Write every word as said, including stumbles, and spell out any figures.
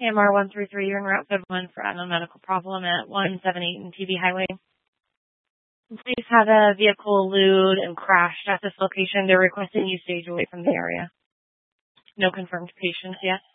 A M R one three three, you're in route code one for unknown medical problem at one seven eight and T B Highway. Please have a vehicle lewd and crashed at this location. They're requesting you stage away from the area. No confirmed patients yet.